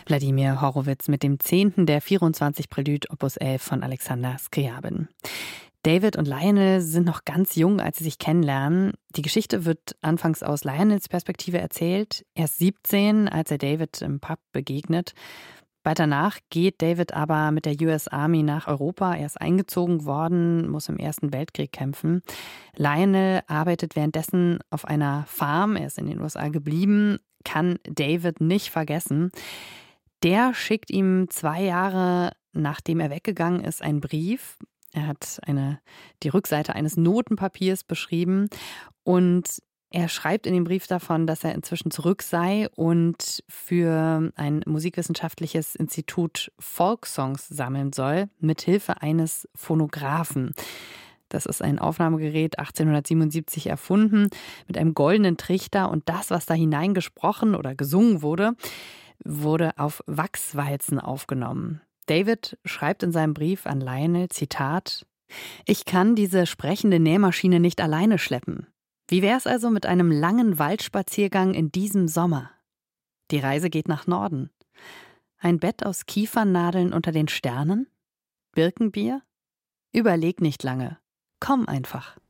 Wladimir Horowitz mit dem 10. der 24 Prälude Opus 11 von Alexander Skrjabin. David und Lionel sind noch ganz jung, als sie sich kennenlernen. Die Geschichte wird anfangs aus Lionels Perspektive erzählt. Er ist 17, als er David im Pub begegnet. Bald danach geht David aber mit der US Army nach Europa. Er ist eingezogen worden, muss im Ersten Weltkrieg kämpfen. Lionel arbeitet währenddessen auf einer Farm. Er ist in den USA geblieben, kann David nicht vergessen. Der schickt ihm 2 Jahre, nachdem er weggegangen ist, einen Brief. Er hat die Rückseite eines Notenpapiers beschrieben und er schreibt in dem Brief davon, dass er inzwischen zurück sei und für ein musikwissenschaftliches Institut Folksongs sammeln soll, mithilfe eines Phonographen. Das ist ein Aufnahmegerät, 1877 erfunden, mit einem goldenen Trichter, und das, was da hineingesprochen oder gesungen wurde, wurde auf Wachswalzen aufgenommen. David schreibt in seinem Brief an Lionel, Zitat: „Ich kann diese sprechende Nähmaschine nicht alleine schleppen. Wie wär's also mit einem langen Waldspaziergang in diesem Sommer? Die Reise geht nach Norden. Ein Bett aus Kiefernadeln unter den Sternen? Birkenbier? Überleg nicht lange. Komm einfach."